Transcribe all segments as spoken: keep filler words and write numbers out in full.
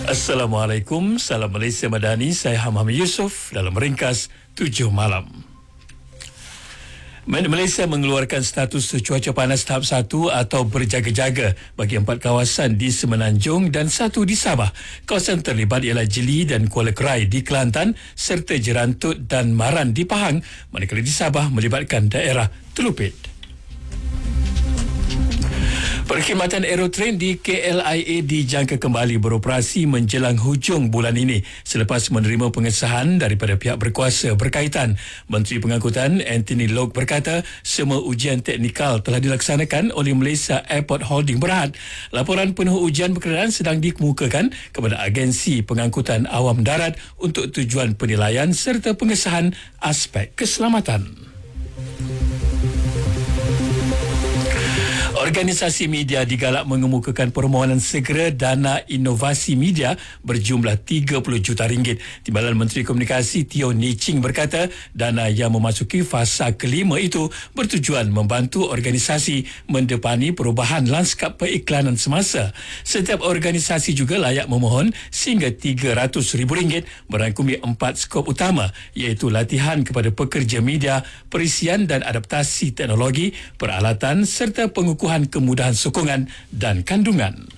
Assalamualaikum, salam Malaysia Madani, saya Hamam Yusof dalam ringkas tujuh malam. Malaysia mengeluarkan status cuaca panas tahap satu atau berjaga-jaga bagi empat kawasan di Semenanjung dan satu di Sabah. Kawasan terlibat ialah Jeli dan Kuala Kerai di Kelantan serta Jerantut dan Maran di Pahang, manakala di Sabah melibatkan daerah Telupit. Perkhidmatan Aerotrain di K L I A dijangka kembali beroperasi menjelang hujung bulan ini selepas menerima pengesahan daripada pihak berkuasa berkaitan. Menteri Pengangkutan Anthony Loke berkata semua ujian teknikal telah dilaksanakan oleh Malaysia Airport Holding Berhad. Laporan penuh ujian berkenaan sedang dikemukakan kepada Agensi Pengangkutan Awam Darat untuk tujuan penilaian serta pengesahan aspek keselamatan. Organisasi media digalak mengemukakan permohonan segera dana inovasi media berjumlah tiga puluh juta ringgit. Timbalan Menteri Komunikasi Teo Ni Ching berkata dana yang memasuki fasa kelima itu bertujuan membantu organisasi mendepani perubahan lanskap periklanan semasa. Setiap organisasi juga layak memohon sehingga tiga ratus ribu ringgit merangkumi empat skop utama iaitu latihan kepada pekerja media, perisian dan adaptasi teknologi, peralatan serta pengukuhan kemudahan sokongan dan kandungan.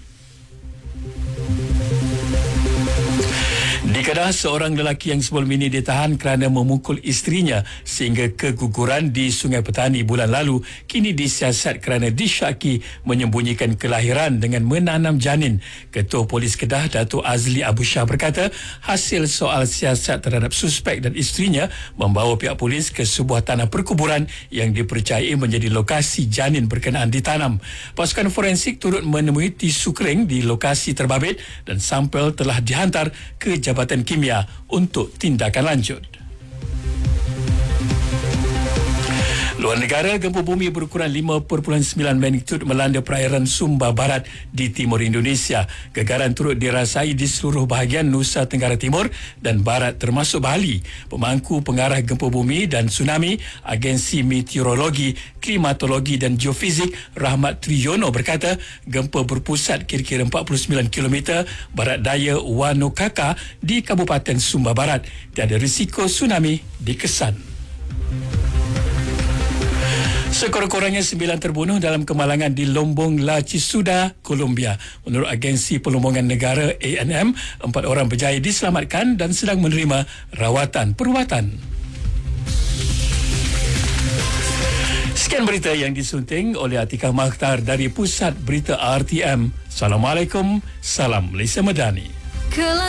Di Kedah, seorang lelaki yang sebelum ini ditahan kerana memukul isterinya sehingga keguguran di Sungai Petani bulan lalu kini disiasat kerana disyaki menyembunyikan kelahiran dengan menanam janin. Ketua Polis Kedah, Datuk Azli Abu Shah berkata hasil soal siasat terhadap suspek dan isterinya membawa pihak polis ke sebuah tanah perkuburan yang dipercayai menjadi lokasi janin berkenaan ditanam. Pasukan forensik turut menemui tisu kering di lokasi terbabit dan sampel telah dihantar ke Jabatan Kimia untuk tindakan lanjut. Luar negara, gempa bumi berukuran lima perpuluhan sembilan magnitud melanda perairan Sumba Barat di timur Indonesia. Gegaran turut dirasai di seluruh bahagian Nusa Tenggara Timur dan Barat termasuk Bali. Pemangku pengarah gempa bumi dan tsunami Agensi Meteorologi, Klimatologi dan Geofizik Rahmat Triyono berkata gempa berpusat kira-kira empat puluh sembilan kilometer barat daya Wanokaka di Kabupaten Sumba Barat. Tiada risiko tsunami dikesan. Sekurang-kurangnya sembilan terbunuh dalam kemalangan di Lombong La Chisuda, Colombia. Menurut Agensi Pelombongan Negara A N M, empat orang berjaya diselamatkan dan sedang menerima rawatan perubatan. Sekian berita yang disunting oleh Atikah Makhtar dari Pusat Berita R T M. Assalamualaikum, salam Malaysia Madani.